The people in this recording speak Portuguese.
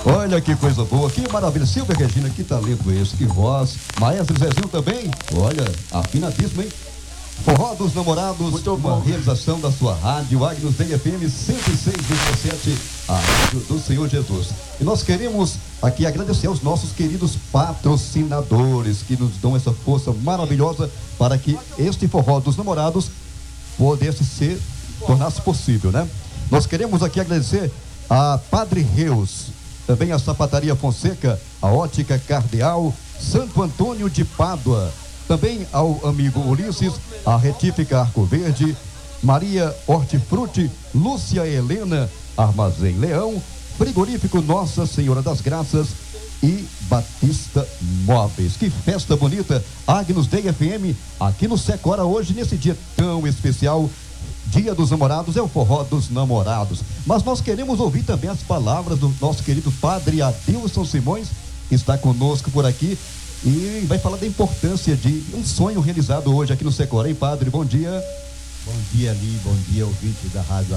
Olha que coisa boa, que maravilha. Silvia Regina, que talento esse, que voz. Maestro Zezinho também, olha, afinadíssimo, hein? Forró dos Namorados, muito uma bom. realização da sua rádio, Agnus Dei FM 106,7, a rádio do Senhor Jesus. E nós queremos aqui agradecer aos nossos queridos patrocinadores que nos dão essa força maravilhosa para que este Forró dos Namorados pudesse tornar-se possível, né? Nós queremos aqui agradecer a Padre Reus, também a Sapataria Fonseca, a Ótica Cardeal, Santo Antônio de Pádua, também ao amigo Ulisses, a Retífica Arco Verde, Maria Hortifruti, Lúcia Helena, Armazém Leão, Frigorífico Nossa Senhora das Graças e Batista Móveis. Que festa bonita, Agnus Dei FM, aqui no Secora hoje, nesse dia tão especial, Dia dos Namorados, é o Forró dos Namorados. Mas nós queremos ouvir também as palavras do nosso querido Padre Adilson Simões, que está conosco por aqui e vai falar da importância de um sonho realizado hoje aqui no Secora. Hein, Padre? Bom dia. Bom dia, Li, bom dia, ouvinte da Rádio